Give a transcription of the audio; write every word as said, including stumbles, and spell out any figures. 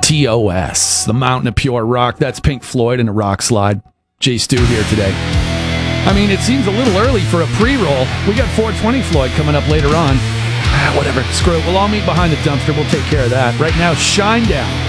T O S, the Mountain of Pure Rock. That's Pink Floyd and a rock slide. Jay Stu here today. I mean, it seems a little early for a pre-roll. We got four twenty Floyd coming up later on. Ah, whatever. Screw it. We'll all meet behind the dumpster. We'll take care of that. Right now, Shinedown.